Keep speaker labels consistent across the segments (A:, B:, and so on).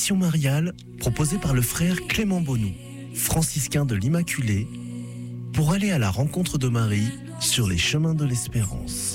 A: mission mariale proposée par le frère Clément Bonou, franciscain de l'Immaculée, pour aller à la rencontre de Marie sur les chemins de l'espérance.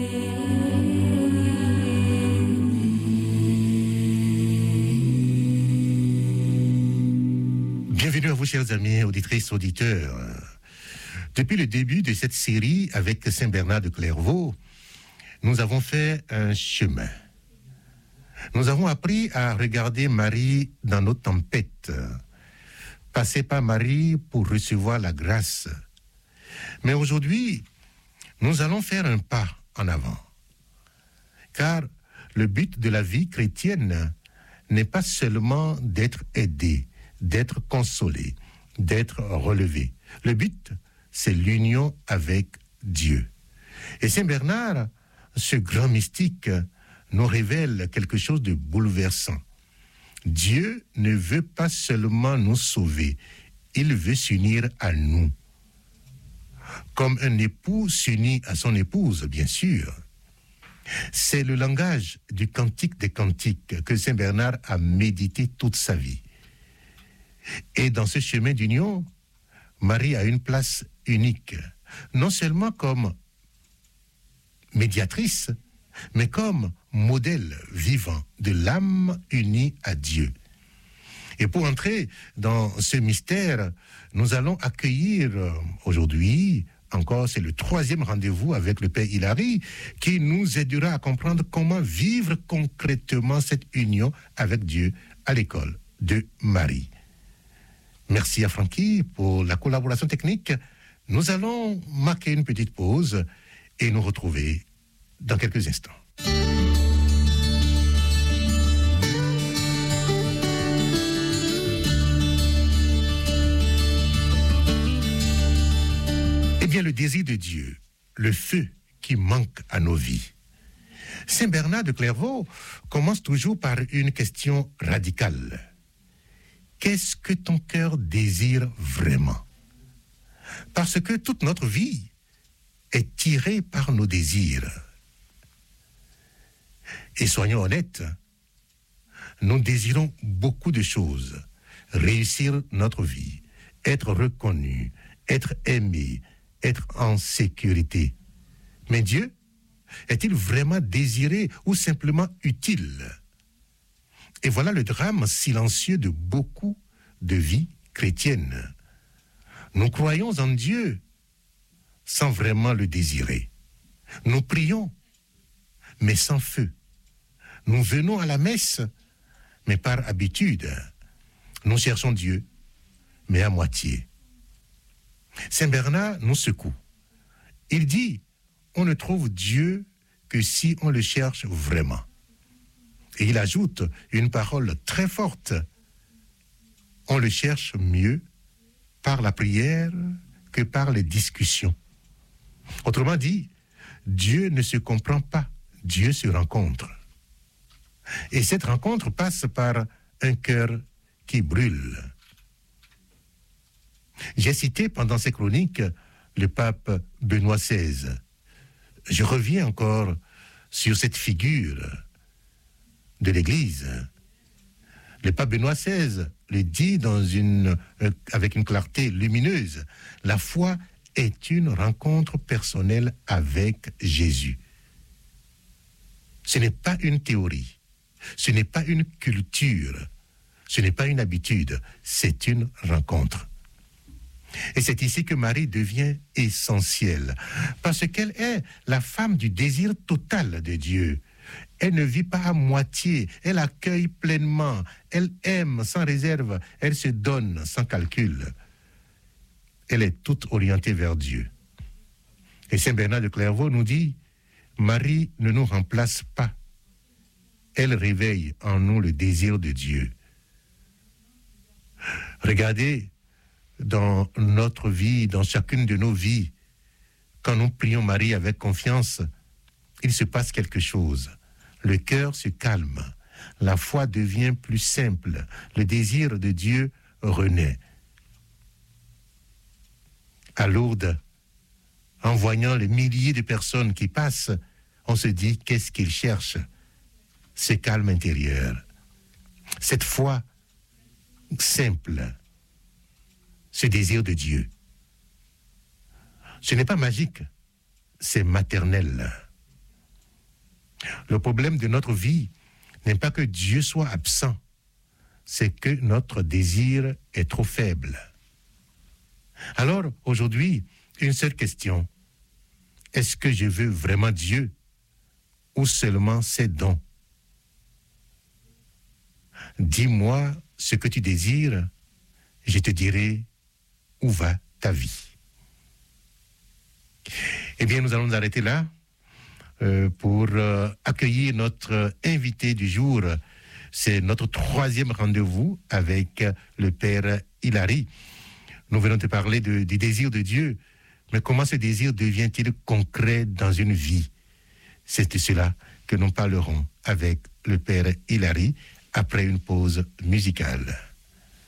B: Bienvenue à vous, chers amis, auditrices, auditeurs. Depuis le début de cette série avec Saint Bernard de Clairvaux, nous avons fait un chemin. Nous avons appris à regarder Marie dans nos tempêtes, passer par Marie pour recevoir la grâce. Mais aujourd'hui, nous allons faire un pas en avant. Car le but de la vie chrétienne n'est pas seulement d'être aidé, d'être consolé, d'être relevé. Le but, c'est l'union avec Dieu. Et Saint Bernard, ce grand mystique, nous révèle quelque chose de bouleversant. Dieu ne veut pas seulement nous sauver, il veut s'unir à nous. Comme un époux s'unit à son épouse, bien sûr. C'est le langage du Cantique des Cantiques que Saint Bernard a médité toute sa vie. Et dans ce chemin d'union, Marie a une place unique, non seulement comme médiatrice, mais comme modèle vivant de l'âme unie à Dieu. Et pour entrer dans ce mystère, nous allons accueillir aujourd'hui, encore c'est le 3e rendez-vous avec le Père Hilary, qui nous aidera à comprendre comment vivre concrètement cette union avec Dieu à l'école de Marie. Merci à Francky pour la collaboration technique. Nous allons marquer une petite pause et nous retrouver dans quelques instants. Eh bien, le désir de Dieu, le feu qui manque à nos vies. Saint Bernard de Clairvaux commence toujours par une question radicale. Qu'est-ce que ton cœur désire vraiment? Parce que toute notre vie est tirée par nos désirs. Et soyons honnêtes, nous désirons beaucoup de choses. Réussir notre vie, être reconnu, être aimé, être en sécurité. Mais Dieu, est-il vraiment désiré ou simplement utile? Et voilà le drame silencieux de beaucoup de vies chrétiennes. Nous croyons en Dieu sans vraiment le désirer. Nous prions, mais sans feu. Nous venons à la messe, mais par habitude. Nous cherchons Dieu, mais à moitié. Saint Bernard nous secoue. Il dit, on ne trouve Dieu que si on le cherche vraiment. Et il ajoute une parole très forte. On le cherche mieux par la prière que par les discussions. Autrement dit, Dieu ne se comprend pas, Dieu se rencontre. Et cette rencontre passe par un cœur qui brûle. J'ai cité pendant ces chroniques le pape Benoît XVI. Je reviens encore sur cette figure de l'Église. Le pape Benoît XVI le dit avec une clarté lumineuse. La foi est une rencontre personnelle avec Jésus. Ce n'est pas une théorie, ce n'est pas une culture, ce n'est pas une habitude, c'est une rencontre. Et c'est ici que Marie devient essentielle, parce qu'elle est la femme du désir total de Dieu. Elle ne vit pas à moitié, elle accueille pleinement, elle aime sans réserve, elle se donne sans calcul. Elle est toute orientée vers Dieu. Et Saint Bernard de Clairvaux nous dit, Marie ne nous remplace pas, elle réveille en nous le désir de Dieu. Regardez, dans notre vie, dans chacune de nos vies, quand nous prions Marie avec confiance, il se passe quelque chose. Le cœur se calme, la foi devient plus simple, le désir de Dieu renaît. À Lourdes, en voyant les milliers de personnes qui passent, on se dit, qu'est-ce qu'ils cherchent? Ce calme intérieur. cette foi simple, ce désir de Dieu. Ce n'est pas magique, c'est maternel. Le problème de notre vie n'est pas que Dieu soit absent, c'est que notre désir est trop faible. Alors, aujourd'hui, une seule question. Est-ce que je veux vraiment Dieu ou seulement ses dons? Dis-moi ce que tu désires, je te dirai où va ta vie. Eh bien, nous allons nous arrêter là pour accueillir notre invité du jour. C'est notre 3e rendez-vous avec le Père Hilary. Nous venons te parler du désir de Dieu. Mais comment ce désir devient-il concret dans une vie? C'est de cela que nous parlerons avec le Père Hilary après une pause musicale.